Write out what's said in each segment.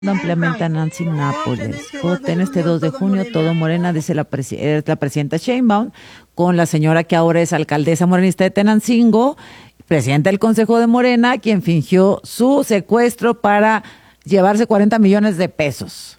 Ampliamente a Nancy Nápoles. Voten este 2 de junio, todo Morena, dice la presidenta Sheinbaum, con la señora que ahora es alcaldesa morenista de Tenancingo, presidenta del Consejo de Morena, quien fingió su secuestro para llevarse 40 millones de pesos.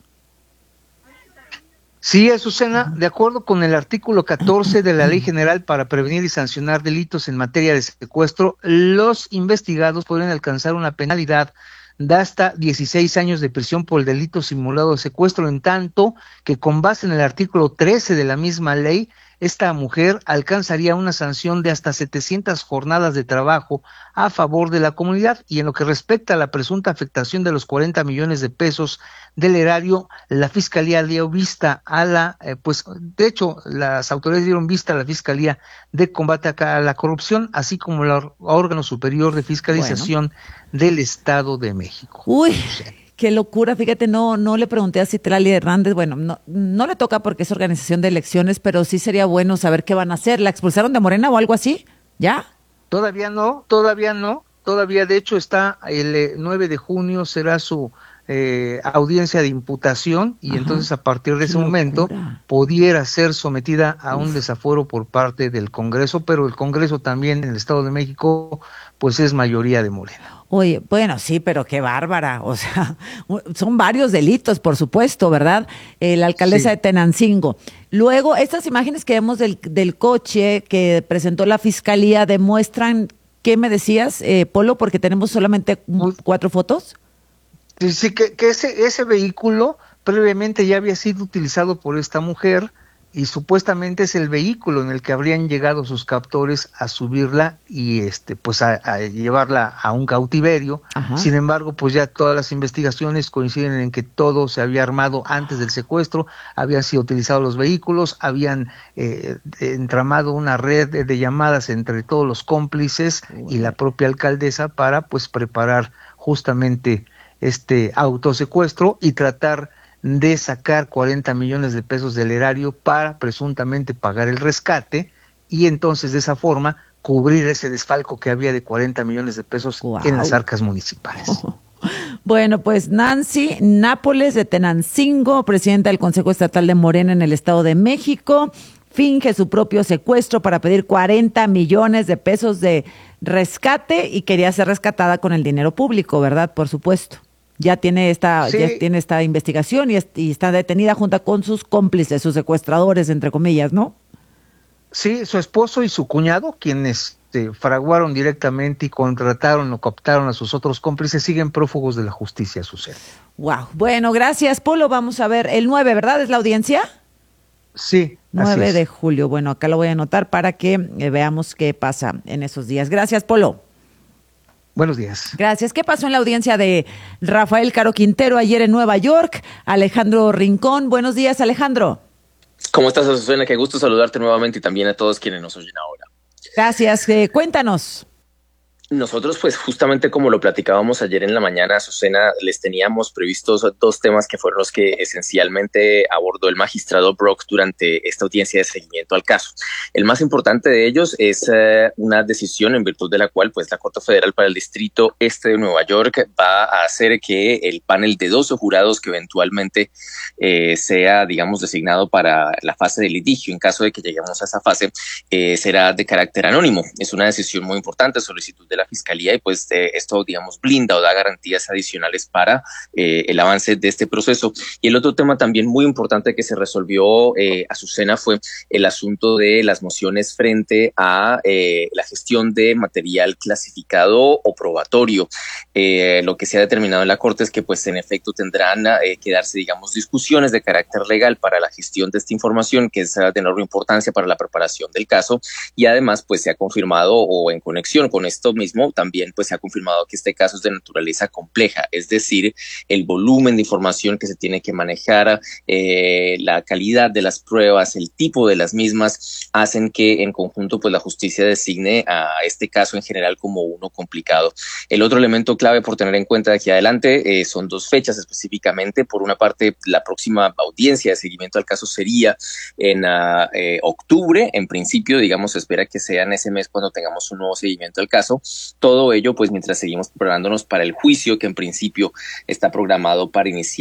Sí, Azucena, de acuerdo con el artículo 14 de la Ley General para prevenir y sancionar delitos en materia de secuestro, los investigados pueden alcanzar una penalidad de hasta 16 años de prisión por el delito simulado de secuestro, en tanto que con base en el artículo 13 de la misma ley, esta mujer alcanzaría una sanción de hasta 700 jornadas de trabajo a favor de la comunidad. Y en lo que respecta a la presunta afectación de los 40 millones de pesos del erario, la Fiscalía dio vista a de hecho, las autoridades dieron vista a la Fiscalía de Combate a la Corrupción, así como el órgano superior de fiscalización del Estado de México. Uy, qué locura, fíjate, no le pregunté a Citlali Hernández, bueno, no le toca porque es organización de elecciones, pero sí sería bueno saber qué van a hacer. ¿La expulsaron de Morena o algo así? ¿Ya? Todavía no, de hecho está el 9 de junio será su audiencia de imputación y entonces a partir de ese momento pudiera ser sometida a un desafuero por parte del Congreso, pero el Congreso también en el Estado de México pues es mayoría de Morena. Oye, bueno, sí, pero qué bárbara, o sea, son varios delitos, por supuesto, ¿verdad? La alcaldesa de Tenancingo. Luego, estas imágenes que vemos del coche que presentó la Fiscalía demuestran, ¿qué me decías, Polo? Porque tenemos solamente 4 fotos. Sí, que ese vehículo previamente ya había sido utilizado por esta mujer y supuestamente es el vehículo en el que habrían llegado sus captores a subirla y pues a llevarla a un cautiverio. Ajá. Sin embargo, pues ya todas las investigaciones coinciden en que todo se había armado antes del secuestro, habían sido utilizados los vehículos, habían entramado una red de llamadas entre todos los cómplices y la propia alcaldesa para pues preparar justamente este autosecuestro y tratar de sacar 40 millones de pesos del erario para presuntamente pagar el rescate y entonces de esa forma cubrir ese desfalco que había de 40 millones de pesos en las arcas municipales. Bueno, pues Nancy Nápoles de Tenancingo, presidenta del Consejo Estatal de Morena en el Estado de México, finge su propio secuestro para pedir 40 millones de pesos de rescate y quería ser rescatada con el dinero público, ¿verdad? Por supuesto. Ya tiene esta investigación y está detenida junto con sus cómplices, sus secuestradores, entre comillas, ¿no? Sí, su esposo y su cuñado, quienes fraguaron directamente y contrataron o cooptaron a sus otros cómplices, siguen prófugos de la justicia, Susana. Wow. Bueno, gracias, Polo. Vamos a ver, el 9, ¿verdad? ¿Es la audiencia? Sí, 9 de julio. Bueno, acá lo voy a anotar para que veamos qué pasa en esos días. Gracias, Polo. Buenos días. Gracias. ¿Qué pasó en la audiencia de Rafael Caro Quintero ayer en Nueva York? Alejandro Rincón. Buenos días, Alejandro. ¿Cómo estás, Azucena? Qué gusto saludarte nuevamente y también a todos quienes nos oyen ahora. Gracias. Cuéntanos. Nosotros, pues justamente como lo platicábamos ayer en la mañana, Azucena, les teníamos previstos 2 temas que fueron los que esencialmente abordó el magistrado Brock durante esta audiencia de seguimiento al caso. El más importante de ellos es una decisión en virtud de la cual pues la Corte Federal para el Distrito Este de Nueva York va a hacer que el panel de 12 jurados que eventualmente sea, digamos, designado para la fase de litigio, en caso de que lleguemos a esa fase, será de carácter anónimo. Es una decisión muy importante, solicitud de la Fiscalía y pues esto, digamos, blinda o da garantías adicionales para el avance de este proceso. Y el otro tema también muy importante que se resolvió, Azucena, fue el asunto de las mociones frente a la gestión de material clasificado o probatorio. Lo que se ha determinado en la Corte es que pues en efecto tendrán que darse, digamos, discusiones de carácter legal para la gestión de esta información que es de enorme importancia para la preparación del caso y además pues se ha confirmado o en conexión con esto mismo también pues se ha confirmado que este caso es de naturaleza compleja, es decir, el volumen de información que se tiene que manejar, la calidad de las pruebas, el tipo de las mismas, hacen que en conjunto pues la justicia designe a este caso en general como uno complicado. El otro elemento clave por tener en cuenta de aquí adelante son 2 fechas específicamente. Por una parte, la próxima audiencia de seguimiento al caso sería en octubre, en principio, digamos, se espera que sea en ese mes cuando tengamos un nuevo seguimiento al caso. Todo ello pues mientras seguimos preparándonos para el juicio que en principio está programado para iniciar